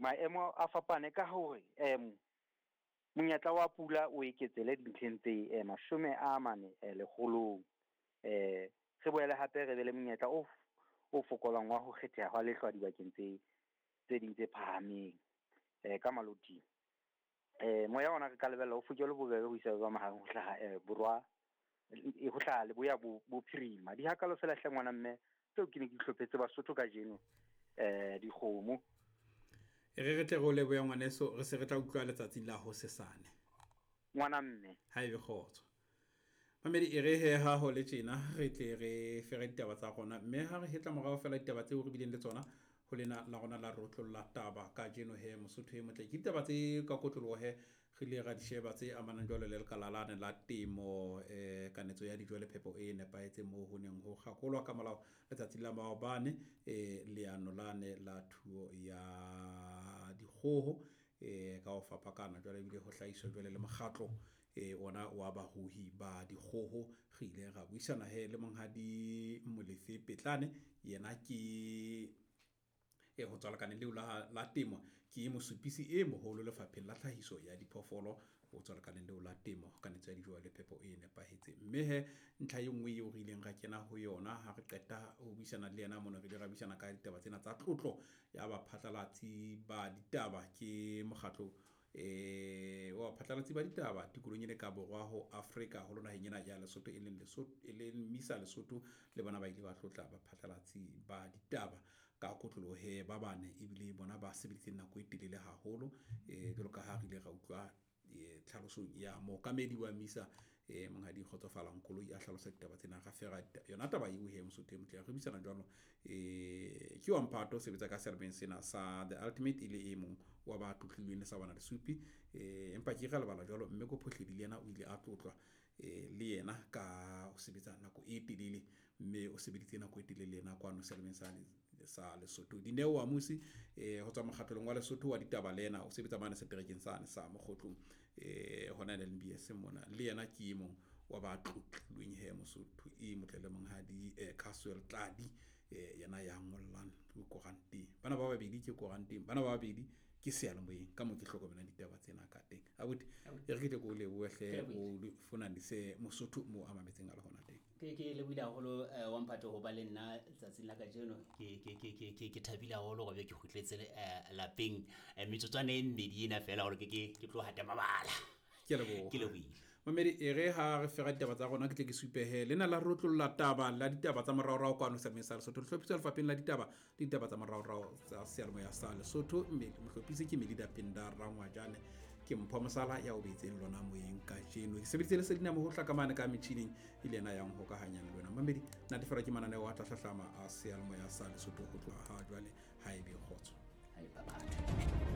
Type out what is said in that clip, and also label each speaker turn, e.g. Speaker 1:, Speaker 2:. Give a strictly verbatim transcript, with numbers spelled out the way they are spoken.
Speaker 1: maemo a fapane ka hore em monyetla wa pula o eketsele dintlheng tse eh, mashome a mane eh, lekgolong eh re boele hape re be le monyetla o o fokolang wa ho kgetheha ha lehlwa dibakeng tse tse ding tse phahameng eh ka maloti eh moya ona re ka lebella o fokele bobebe ho isa ba mahang ho hlaha eh borwa e ho hlaha le boya bo bophirima di hakalo fela hle ngwana mme tseo ke ne ke hlophetse Basotho ka jeno eh dikgomo
Speaker 2: e re re tle go leboya ngwaneso re se re tla utlwa letsatsing la ho sesane
Speaker 1: ngwana mme
Speaker 2: ha ebe khotso mamedi e re he ha ho le tjena re tle re fere ditaba tsa rona mme ha re hetla morao fela ditaba tseo re bileng le tsona ho lena la rona la rotlolla taba ka jeno he Mosotho e motle ke ditaba tse ka kotlolo he re le ra di sheba tse amanang jwale le kalalane la temo eh kanetso ya dijo le phepo e nepaetse mo ho neng ho kgakolwa ka malao letsatsi la maobane eh leano lane la thuo ya dikgoho eh ka o fapakana jwale bile ho hlahiswa jwale le mokgatlo e ona wa bahuhi ba dikgoho re ile ra buisana he le monghadi Molefe Petlane yena ke e ho tswala kana le la la temo ke mosupisi e moholo lefapheng la tlhahiso ya diphoofolo ho tswala kana le la temo kana tsa dijo le phepo e nepahetse mme he ntlha e nngwe e o rileng ga kena ho yona ha re qeta ho buisana le yena mona re dira buisana ka ditaba tsena tsa tlotlo ya ba phatlalatsi ba ditaba ke mokgatlo eh wa phatlalatsi ba ditaba tikolong le ka borwa ho Afrika ho lona henyena ya Lesotho e leng Lesotho e leng Misa Lesotho le bona ba ile ba tlotla ba phatlalatsi ba ditaba ka kotlolo he ba bane e bile bona ba sebeditse nako e telele haholo eh jalo ka ha re ile ra utlwa e tlhaloso ya mokamedi wa Misa eh monghadi Kgotsofala Nkoloi a hlalosa ditaba tsena ga fera yona taba e o he Mosotho motle re bisana jwalo eh ke wa mpato sebetsa ka serbeng sena sa the ultimate ile e mong wa ba tlotlilweng sa bana le supi eh empa ke ga lebala jwalo mme go phohledile yena o ile a tlotlwa eh le yena ka o sebetsa nako e telele mme o sebeditse nako e telele yena kwa no serbeng sa sa Lesotho Dineo wa Musi eh ho tswa mokgatlong wa Lesotho wa ditaba lena o sebetsa bana se terekeng sane sa mokgotlong eh hona le N B S mona le yena ke mo wa ba tlotlilweng he Mosotho e motlele monghadi eh Casual Tladi eh yana ya ngollan go ganti bana ba babedi ke go ganti bana ba babedi ke sealemoyeng ka mo ke hlokomela ditaba tsena ka teng abuti e re ke go le bohle o fona di se Mosotho mo amametseng a le hona teng
Speaker 3: ke ke le buila holo wa mphato ho ba le nna tsatsing la ka jeno ke ke ke ke ke thabile holo go be ke khutletse lapeng metsotswana e mmedi ena fela gore ke ke ke tlo hata mabala
Speaker 2: ke le bo
Speaker 3: ke le buile
Speaker 2: mamedi e re ha re fera ditaba tsa rona ke tle ke supehe lena la rotlolla taba la ditaba tsa moraorao kwa no Serbeng sa Lesotho hlopisa lefapheng la ditaba ditaba tsa moraorao tsa sealemoya sa Lesotho mme mohlopisi ke Melida Pindar Rangwajane ke mpho mosala ya o beitseng lona moyeng ka jeno ke sebeditse le sedina mo ho hlakamane ka metjhining ile na yang ho ka hanyang le wena mamedi na di fera ke mananeo a tlatlama a sealemoya sa Lesotho ho tloha ha jwale ha ebe khotso
Speaker 3: hai bye bye